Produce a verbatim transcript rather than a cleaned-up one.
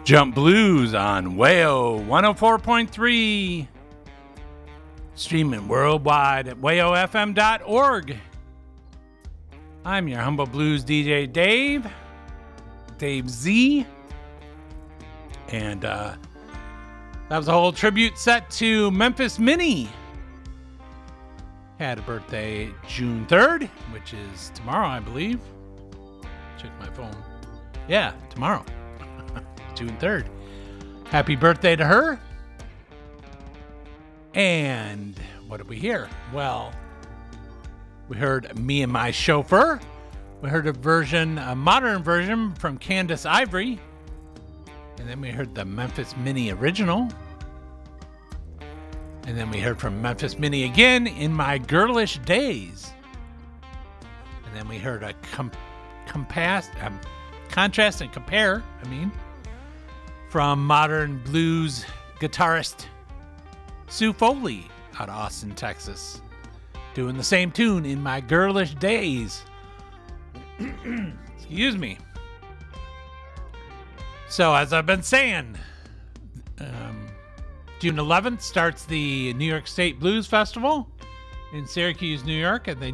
Jump Blues on Wayo one oh four point three. Streaming worldwide at wayo f m dot org. I'm your humble blues D J, Dave. Dave Z. And uh, that was a whole tribute set to Memphis Minnie. Had a birthday June third, which is tomorrow, I believe. Check my phone. Yeah, tomorrow. June third. Happy birthday to her. And what did we hear? Well, we heard Me and My Chauffeur. We heard a version, a modern version from Candace Ivory. And then we heard the Memphis Minnie original. And then we heard from Memphis Minnie again, In My Girlish Days. And then we heard a com- compass, um, contrast and compare, I mean, from modern blues guitarist Sue Foley out of Austin, Texas. Doing the same tune, In My Girlish Days. Excuse me. So, as I've been saying, um, June eleventh starts the New York State Blues Festival in Syracuse, New York, and they